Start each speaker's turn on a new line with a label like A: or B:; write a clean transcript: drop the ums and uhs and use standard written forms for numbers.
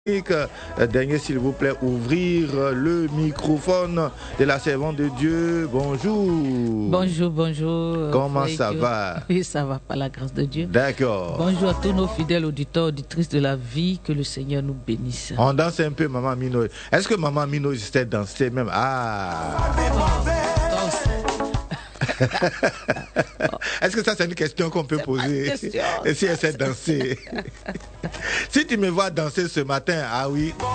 A: Dernier, s'il vous plaît, ouvrir le microphone de la servante de Dieu. Bonjour.
B: Bonjour.
A: Comment ça va?
B: Oui, ça va, par la grâce de Dieu.
A: D'accord.
B: Bonjour à tous nos fidèles auditeurs, auditrices de la vie. Que le Seigneur nous bénisse.
A: On danse un peu, Maman Mino. Est-ce que Maman Mino sait danser même? Est-ce que ça, c'est une question qu'on peut poser? Et si elle sait danser? Si tu me vois danser ce matin, ah oui.